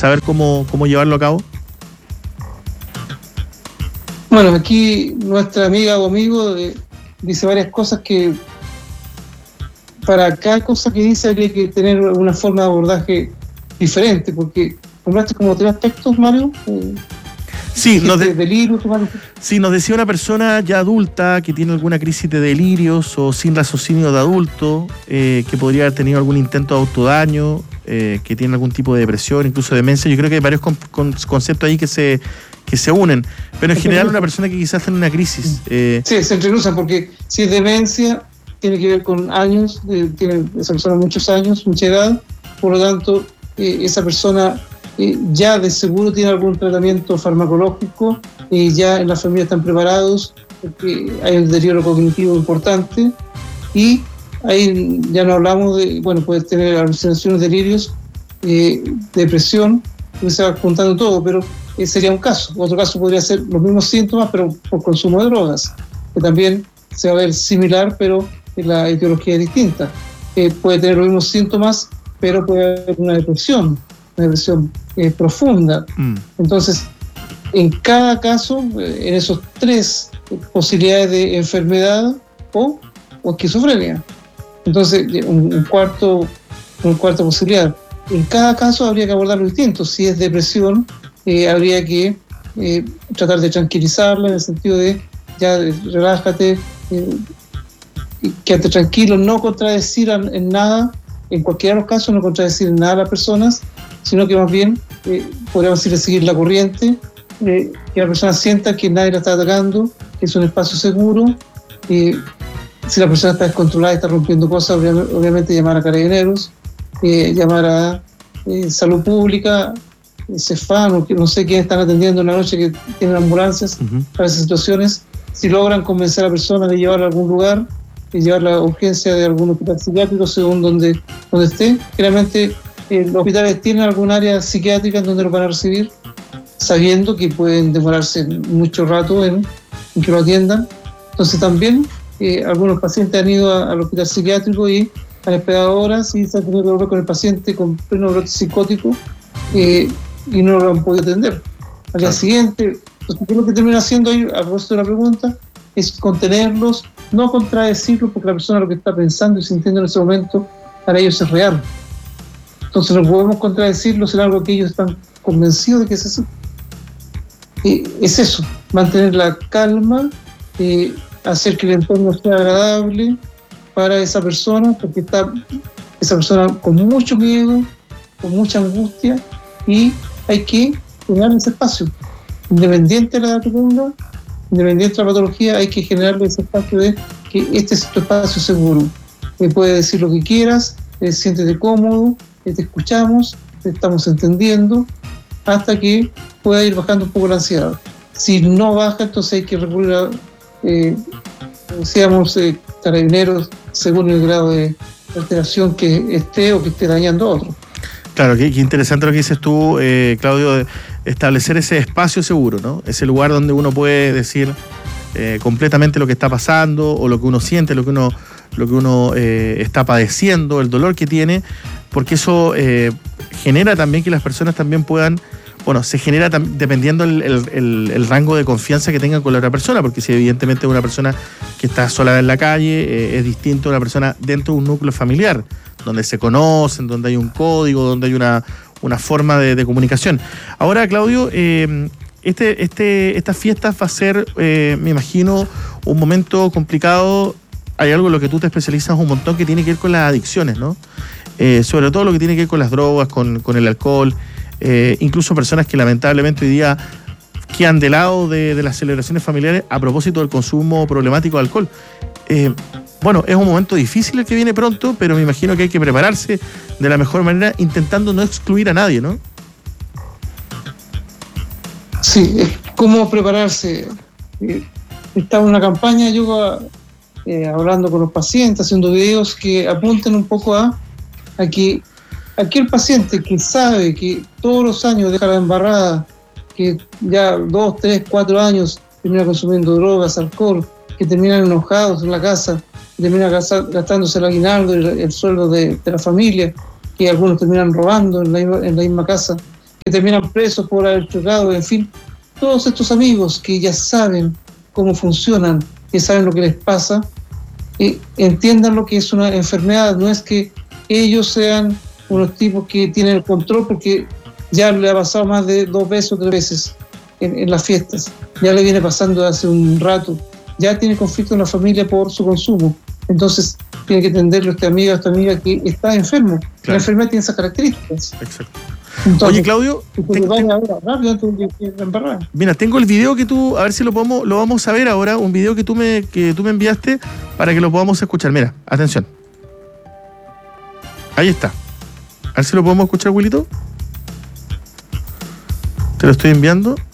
saber cómo llevarlo a cabo? Bueno, aquí nuestra amiga o amigo dice varias cosas que para cada cosa que dice habría que tener una forma de abordaje diferente, porque nombraste como 3 aspectos, Mario. Sí, nos decía una persona ya adulta que tiene alguna crisis de delirios o sin raciocinio de adulto, que podría haber tenido algún intento de autodaño, que tiene algún tipo de depresión, incluso demencia. Yo creo que hay varios conceptos ahí que se unen, pero en general una persona que quizás tiene una crisis. Sí, se entrecruzan, porque si es demencia, tiene que ver con años, tiene esa persona muchos años, mucha edad, por lo tanto, esa persona ya de seguro tiene algún tratamiento farmacológico, ya en la familia están preparados, porque hay un deterioro cognitivo importante, y ahí ya no hablamos de, puede tener alucinaciones, delirios, depresión, que se va juntando todo, pero sería un caso. Otro caso podría ser los mismos síntomas, pero por consumo de drogas, que también se va a ver similar, pero la etiología es distinta. Puede tener los mismos síntomas, pero puede haber una depresión profunda. Entonces, en cada caso, en esos 3 posibilidades de enfermedad o esquizofrenia. Entonces, una cuarta posibilidad. En cada caso habría que abordarlo distinto. Si es depresión, habría que tratar de tranquilizarla en el sentido de ya relájate, quédate tranquilo, no contradecir en nada, en cualquiera de los casos no contradecir en nada a las personas, sino que más bien podríamos decirle seguir la corriente, que la persona sienta que nadie la está atacando, que es un espacio seguro. Si la persona está descontrolada y está rompiendo cosas, obviamente llamar a carabineros, llamar a salud pública, CEFAM, no sé quiénes están atendiendo en la noche, que tienen ambulancias para esas situaciones. Si logran convencer a la persona de llevarla a algún lugar, de llevar la urgencia de algún hospital psiquiátrico según donde esté. Generalmente los hospitales tienen algún área psiquiátrica en donde lo van a recibir, sabiendo que pueden demorarse mucho rato en que lo atiendan. Entonces también algunos pacientes han ido al hospital psiquiátrico y han esperado horas y se han tenido que hablar con el paciente con pleno brote psicótico y no lo han podido atender. Al día siguiente, lo que termina haciendo ahí, a propósito de la pregunta, es contenerlos, no contradecirlos, porque la persona lo que está pensando y sintiendo en ese momento para ellos es real. Entonces no podemos contradecirlos en algo que ellos están convencidos de que es eso. Es eso, mantener la calma, hacer que el entorno sea agradable para esa persona, porque está esa persona con mucho miedo, con mucha angustia, y hay que generar ese espacio. Independiente de la edad que tenga, independiente de la patología, hay que generarle ese espacio de que este es tu espacio seguro. Puedes decir lo que quieras, siéntete cómodo, te escuchamos, te estamos entendiendo, hasta que pueda ir bajando un poco la ansiedad. Si no baja, entonces hay que recurrir a, carabineros según el grado de alteración que esté o que esté dañando a otro. Claro, qué interesante lo que dices tú, Claudio, de establecer ese espacio seguro, ¿no? Ese lugar donde uno puede decir completamente lo que está pasando o lo que uno siente, lo que uno está padeciendo, el dolor que tiene, porque eso genera también que las personas también puedan, se genera dependiendo el rango de confianza que tengan con la otra persona, porque si evidentemente una persona que está sola en la calle es distinto a una persona dentro de un núcleo familiar, donde se conocen, donde hay un código, donde hay una forma de comunicación. Ahora, Claudio, estas fiestas va a ser, me imagino, un momento complicado. Hay algo en lo que tú te especializas un montón que tiene que ver con las adicciones, ¿no? Sobre todo lo que tiene que ver con las drogas, con el alcohol, incluso personas que lamentablemente hoy día quedan de lado de las celebraciones familiares a propósito del consumo problemático de alcohol. Es un momento difícil el que viene pronto, pero me imagino que hay que prepararse de la mejor manera, intentando no excluir a nadie, ¿no? Sí, ¿cómo prepararse? Estaba en una campaña, yo hablando con los pacientes, haciendo videos que apunten un poco a que aquel paciente que sabe que todos los años deja la embarrada, que ya 2, 3, 4 años termina consumiendo drogas, alcohol, que terminan enojados en la casa, que terminan gastándose el aguinaldo y el sueldo de la familia, que algunos terminan robando en la misma casa, que terminan presos por haber chocado, en fin, todos estos amigos que ya saben cómo funcionan, que saben lo que les pasa, entiendan lo que es una enfermedad. No es que ellos sean unos tipos que tienen el control, porque ya le ha pasado más de 2 veces o 3 veces en las fiestas, ya le viene pasando hace un rato, ya tiene conflicto en la familia por su consumo. Entonces tiene que entenderlo esta amiga que está enfermo. Claro. La enfermedad tiene esas características. Exacto. Entonces, oye, Claudio, mira, tengo el video que tú, a ver si lo vamos a ver ahora, un video que tú me enviaste para que lo podamos escuchar. Mira, atención. Ahí está. A ver si lo podemos escuchar, Wilito. Te lo estoy enviando.